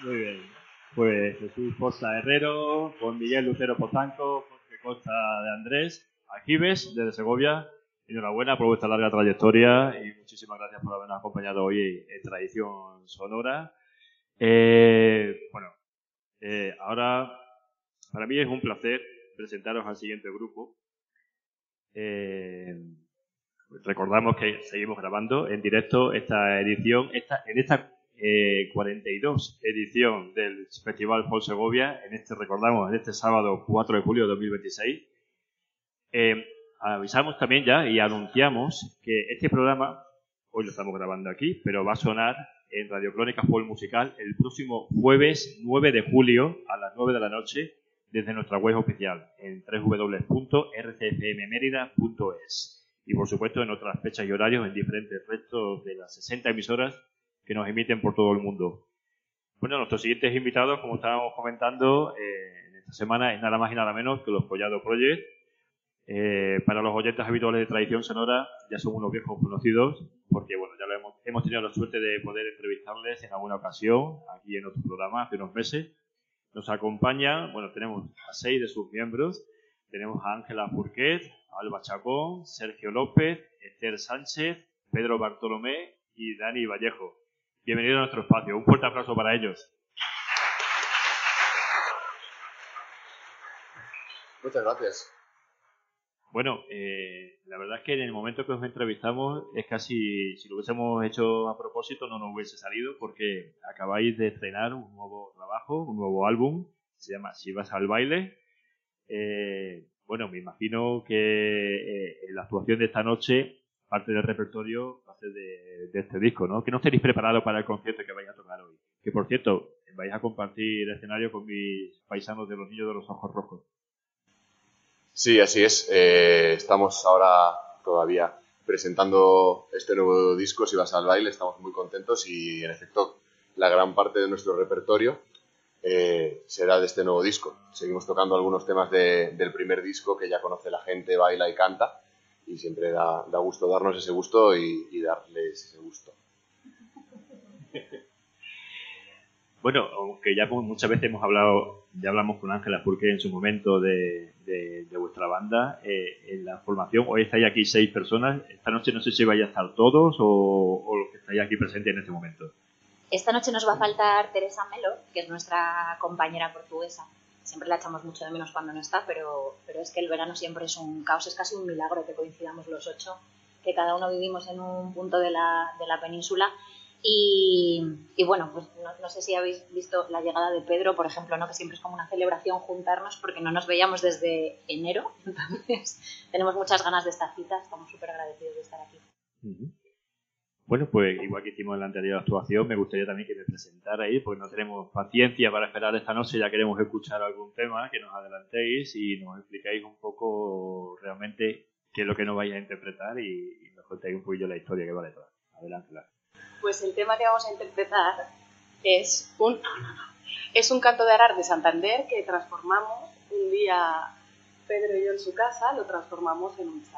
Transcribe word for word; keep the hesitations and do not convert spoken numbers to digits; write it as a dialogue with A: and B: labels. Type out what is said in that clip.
A: Muy bien. Pues Jesús Costa Herrero, con Miguel Lucero Pozanco, Jorge Costa de Andrés, Ajibes, desde Segovia. Enhorabuena por vuestra larga trayectoria y muchísimas gracias por habernos acompañado hoy en Tradición Sonora. Eh, bueno, eh, ahora para mí es un placer presentaros al siguiente grupo. Eh, recordamos que seguimos grabando en directo esta edición, esta, en esta eh, cuarenta y dos edición del Festival Folk Segovia, en este, recordamos, en este sábado cuatro de julio de dos mil veintiséis. Eh, avisamos también ya y anunciamos que este programa, hoy lo estamos grabando aquí, pero va a sonar en Radio Crónica Folk Musical el próximo jueves nueve de julio a las nueve de la noche desde nuestra web oficial en doble u doble u doble u punto r c f m merida punto es y por supuesto en otras fechas y horarios en diferentes restos de las sesenta emisoras que nos emiten por todo el mundo. Bueno, nuestros siguientes invitados, como estábamos comentando, eh, en esta semana es nada más y nada menos que los Collado Project. Eh, para los oyentes habituales de Tradición Sonora ya son unos viejos conocidos porque bueno, ya lo hemos, hemos tenido la suerte de poder entrevistarles en alguna ocasión aquí en otro programa hace unos meses. Nos acompaña, bueno, tenemos a seis de sus miembros. Tenemos a Ángela Furquet, Alba Chacón, Sergio López, Esther Sánchez, Pedro Bartolomé y Dani Vallejo. Bienvenidos a nuestro espacio. Un fuerte aplauso para ellos.
B: Muchas gracias.
A: Bueno, eh, la verdad es que en el momento que os entrevistamos es casi, si lo hubiésemos hecho a propósito, no nos hubiese salido porque acabáis de estrenar un nuevo trabajo, un nuevo álbum, se llama Si vas al baile. Eh, bueno, me imagino que eh, la actuación de esta noche, parte del repertorio, va a ser de, de este disco, ¿no? Que no estaréis preparados para el concierto que vais a tocar hoy. Que, por cierto, vais a compartir escenario con mis paisanos de los Niños de los Ojos Rojos.
B: Sí, así es. Eh, estamos ahora todavía presentando este nuevo disco, Si vas al baile. Estamos muy contentos y, en efecto, la gran parte de nuestro repertorio eh, será de este nuevo disco. Seguimos tocando algunos temas de, del primer disco que ya conoce la gente, baila y canta, y siempre da, da gusto darnos ese gusto y, y darles ese gusto.
A: Bueno, aunque ya muchas veces hemos hablado, ya hablamos con Ángela Furquet en su momento de, de, de vuestra banda, eh, en la formación, hoy estáis aquí seis personas, esta noche no sé si vais a estar todos o, o los que estáis aquí presentes en este momento.
C: Esta noche nos va a faltar Teresa Melo, que es nuestra compañera portuguesa. Siempre la echamos mucho de menos cuando no está, pero, pero es que el verano siempre es un caos, es casi un milagro que coincidamos los ocho, que cada uno vivimos en un punto de la, de la península. Y, y bueno, pues no, no sé si habéis visto la llegada de Pedro, por ejemplo, ¿no? Que siempre es como una celebración juntarnos porque no nos veíamos desde enero, entonces tenemos muchas ganas de esta cita, estamos súper agradecidos de estar aquí.
A: Uh-huh. Bueno, pues igual que hicimos en la anterior actuación, me gustaría también que me presentarais, porque no tenemos paciencia para esperar esta noche, ya queremos escuchar algún tema, que nos adelantéis y nos explicáis un poco realmente qué es lo que nos vais a interpretar y, y nos contéis un poquillo la historia que vale toda. Adelante, Lara.
D: Pues el tema que vamos a interpretar es un, es un canto de arar de Santander que transformamos un día, Pedro y yo en su casa, lo transformamos en un